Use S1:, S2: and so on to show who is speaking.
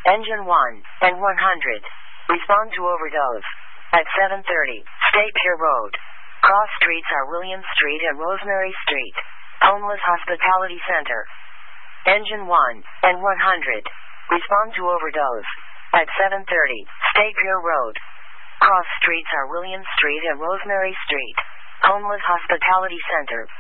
S1: Engine 1 and 100. Respond to overdose. At 7:30, State Pier Road. Cross streets are William Street and Rosemary Street. Homeless Hospitality Center. Engine 1 and 100. Respond to overdose. At 7:30, State Pier Road. Cross streets are William Street and Rosemary Street. Homeless Hospitality Center.